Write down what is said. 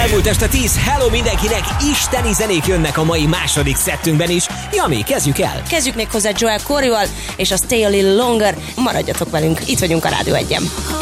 Elmúlt este 10, hello mindenkinek, isteni zenék jönnek a mai második szettünkben is. Jami, kezdjük el! Kezdjük még hozzá Joel Corryval és a Stay a Little Longer. Maradjatok velünk, itt vagyunk a Rádió 1-en.